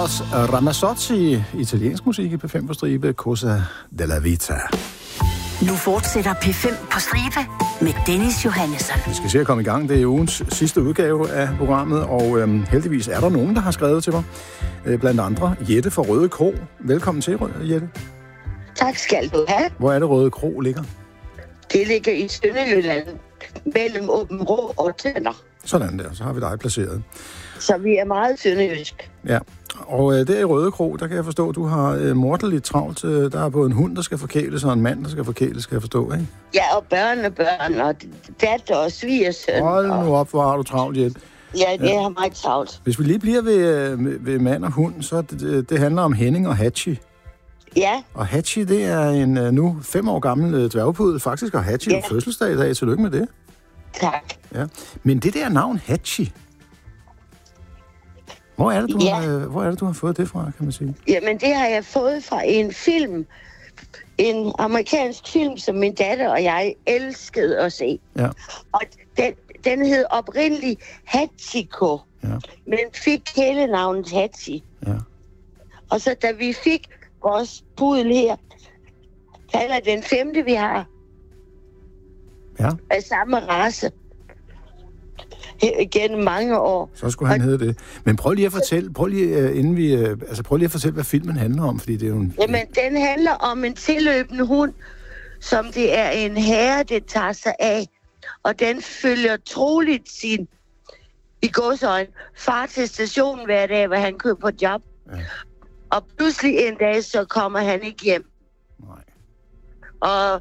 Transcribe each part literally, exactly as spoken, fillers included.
Eros Ramazzotti, italiensk musik i P fem på stribe, Cosa della Vita. Nu fortsætter P fem på stribe med Dennis Johannesson. Vi skal se at komme i gang. Det er ugens sidste udgave af programmet, og øhm, heldigvis er der nogen, der har skrevet til mig. Øh, blandt andre Jette fra Røde Kro. Velkommen til, Jette. Tak skal du have. Hvor er det Røde Kro ligger? Det ligger i Sønderjylland, mellem Åbenrå og Tønder. Sådan der, så har vi dig placeret. Så vi er meget sønderjysk. Ja, og øh, der i Røde Kro, der kan jeg forstå, at du har øh, morderligt travlt. Øh, der er både en hund, der skal forkæles, og en mand, der skal forkæles, skal jeg forstå, ikke? Ja, og børn og børn, og datter og svigersøn. Hold nu op, hvor har du travlt, Jette. Ja, det ja. har meget travlt. Hvis vi lige bliver ved, ved, ved mand og hund, så det, det, det handler om Henning og Hachi. Ja. Og Hachi, det er en nu fem år gammel dværgpuddel. Faktisk har Hachi ja. fødselsdag i dag. Tillykke med det. Tak. Ja. Men det der navn, Hachi, hvor er, det, du ja. har, hvor er det, du har fået det fra, kan man sige? Jamen, det har jeg fået fra en film. En amerikansk film, som min datter og jeg elskede at se. Ja. Og den, den hed oprindeligt Hachiko. Ja. Men fik hele navnet Hachi. Ja. Og så da vi fik vores pudel her, han er den femte, vi har. Ja. Af samme race. Gennem mange år. Så skulle han og... hedde det. Men prøv lige at fortælle, prøv lige, uh, inden vi, uh, altså prøv lige at fortælle, hvad filmen handler om, fordi det er jo en... Jamen, den handler om en tilløbende hund, som det er en herre, det tager sig af. Og den følger troligt sin, i godsøjne, far til stationen hver dag, hvor han kører på job. Ja. Og pludselig en dag, så kommer han ikke hjem. Nej. Og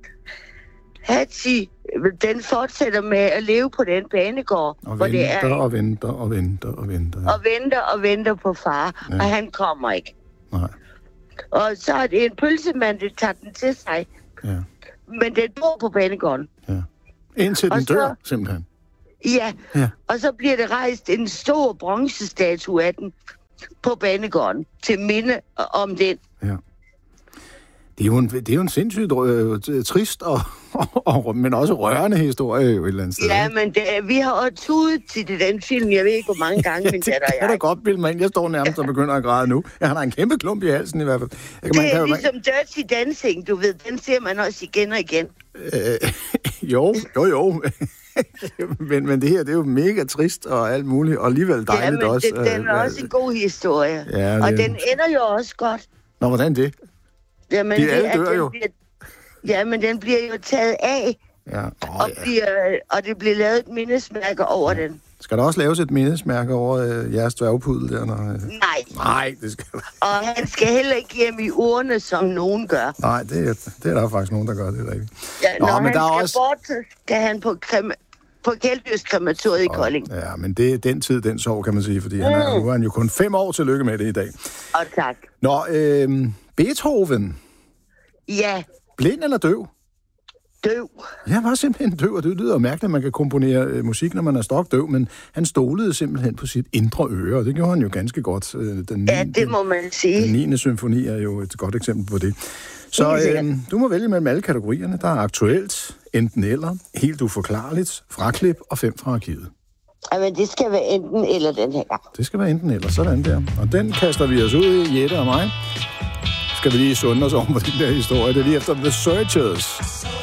Hachi, den fortsætter med at leve på den banegård. Og hvor venter, det er, og venter, og venter, og venter. Og venter og venter på far, ja. Og han kommer ikke. Nej. Og så er det en pølsemand, der tager den til sig. Ja. Men den bor på banegården. Ja. Indtil den så, dør, simpelthen. Ja. ja, og så bliver det rejst en stor bronzestatue af den på banegården, til minde om den. Ja. Det er jo en, det er jo en sindssygt øh, trist, og, og, og, men også rørende historie jo et eller andet sted. Ja, men det, vi har også tudet til det, den film, jeg ved ikke, hvor mange gange, ja, min datter og jeg. Det kan da godt bilde mig ind. Jeg står nærmest og begynder at græde nu. Jeg har en kæmpe klump i halsen i hvert fald. Jeg kan, det er man, ligesom man... Dirty Dancing, du ved. Den ser man også igen og igen. Øh, jo, jo, jo. men, men det her, det er jo mega trist og alt muligt, og alligevel dejligt ja, men også. Det, den er øh, også en god historie. Ja, det... Og den ender jo også godt. Nå, hvordan det? Jamen, de alle dør jo. Bliver, ja, men den bliver jo taget af, ja. Oh, og, ja. bliver, og det bliver lavet et mindesmærke over ja. den. Skal der også laves et mindesmærke over øh, jeres dværgpuddel der? Når, øh... Nej. Nej, det skal Og han skal heller ikke hjem i urne, som nogen gør. Nej, det er, det er der faktisk nogen, der gør, det er rigtigt. Ja, Nå, når men han der skal også... bort, skal han på, krem... på Kælddyrskrematoriet i Kolding. Ja, men det er den tid, den sov, kan man sige, fordi mm. han er, nu er han jo kun fem år. Tillykke med det i dag. Og tak. Nå, øh, Beethoven. Ja. Blind eller døv? Døv. Ja, han var simpelthen døv, og det lyder mærkeligt, at man kan komponere øh, musik, når man er stokdøv, men han stolede simpelthen på sit indre øre, og det gjorde han jo ganske godt. Øh, den ja, det må man sige. Den niende symfoni er jo et godt eksempel på det. Så øh, du må vælge mellem alle kategorierne. Der er aktuelt, enten eller, helt uforklarligt, fraklip og fem fra arkivet. Jamen, det skal være enten eller den her gang. Det skal være enten eller, sådan der. Og den kaster vi os ud i, Jette og mig. Skal vi lige sunde os om på den der historie. Det er lige efter The Searchers.